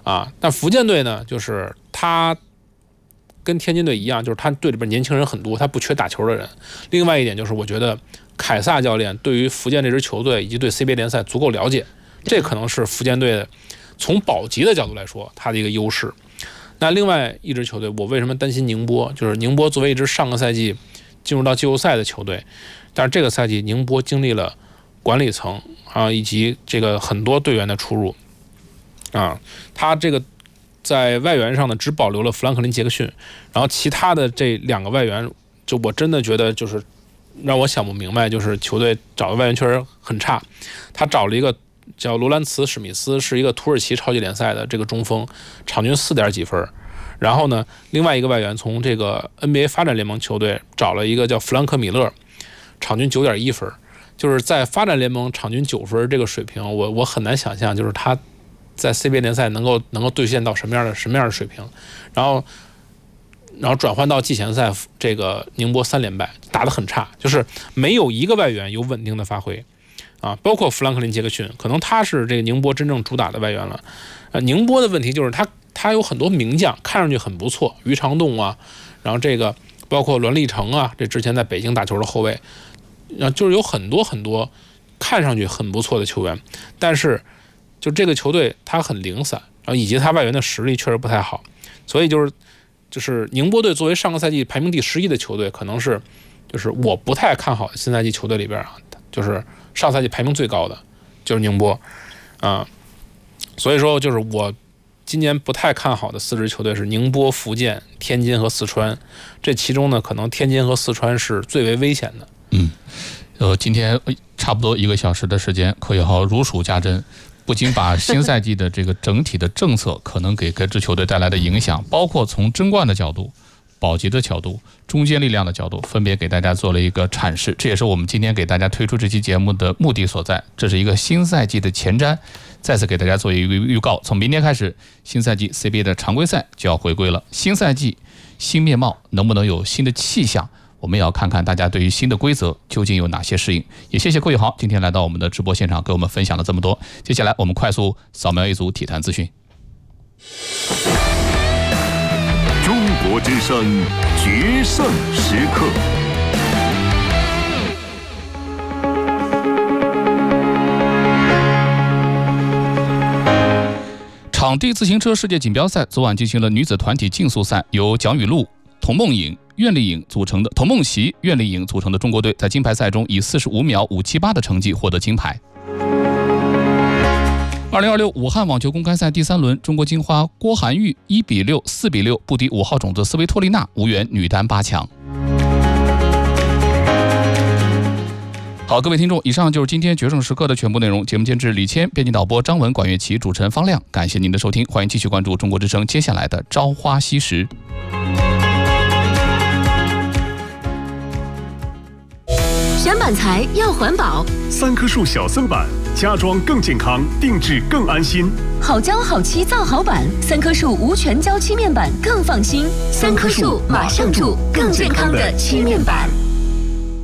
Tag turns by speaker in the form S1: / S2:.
S1: 但福建队呢，就是他跟天津队一样，就是他队里边年轻人很多，他不缺打球的人。另外一点就是，我觉得凯撒教练对于福建这支球队以及对 CBA 联赛足够了解，这可能是福建队从保级的角度来说他的一个优势。那另外一支球队，我为什么担心宁波？就是宁波作为一支上个赛季进入到季后赛的球队，但是这个赛季宁波经历了管理层以及这个很多队员的出入他这个在外援上呢只保留了弗兰克林·杰克逊，然后其他的这2个外援，就我真的觉得就是让我想不明白，就是球队找的外援确实很差。他找了一个叫罗兰茨·史密斯，是一个土耳其超级联赛的这个中锋，场均4点几分。然后呢，另外一个外援从这个 NBA 发展联盟球队找了一个叫弗兰克·米勒，场均9.1分。就是在发展联盟场均9分这个水平，我很难想象，就是他在 CBA 联赛能够兑现到什么样的水平，然后转换到季前赛，这个宁波3连败，打得很差，就是没有一个外援有稳定的发挥包括弗兰克林·杰克逊，可能他是这个宁波真正主打的外援了。宁波的问题就是他有很多名将，看上去很不错，于长栋然后这个包括栾立成这之前在北京打球的后卫，就是有很多看上去很不错的球员，但是就这个球队他很零散，然后以及他外援的实力确实不太好，所以就是宁波队作为上个赛季排名第11的球队，可能是就是我不太看好的新赛季球队里边就是上赛季排名最高的就是宁波所以说就是我今年不太看好的4支球队是宁波、福建、天津和四川，这其中呢可能天津和四川是最为危险的。
S2: 今天差不多1个小时的时间，柯宇豪如数家珍，不仅把新赛季的这个整体的政策可能给各支球队带来的影响，包括从争冠的角度、保级的角度、中坚力量的角度，分别给大家做了一个阐释。这也是我们今天给大家推出这期节目的目的所在。这是一个新赛季的前瞻，再次给大家做一个预告。从明天开始，新赛季 CBA 的常规赛就要回归了。新赛季新面貌，能不能有新的气象？我们也要看看大家对于新的规则究竟有哪些适应。也谢谢柯宇豪今天来到我们的直播现场，给我们分享了这么多。接下来我们快速扫描一组体坛资讯。
S3: 中国之声决胜时刻。
S2: 场地自行车世界锦标赛昨晚进行了女子团体竞速赛，由蒋雨露、童梦颖、苑丽颖组成的童梦琪、苑丽颖组成的中国队在金牌赛中以45秒578的成绩获得金牌。2026武汉网球公开赛第3轮，中国金花郭涵玉1比6、4比6不敌5号种子斯维托利娜，无缘女单8强。好，各位听众，以上就是今天决胜时刻的全部内容。节目监制李谦，编辑导播张文、管乐琪，主持人方亮。感谢您的收听，欢迎继续关注中国之声接下来的朝花夕拾。
S4: 选板材要环保
S3: ，3棵树小森板，家装更健康，定制更安心。
S4: 好胶好漆造好板，3棵树无全胶漆面板更放心。3棵树马上住更健康的漆面板。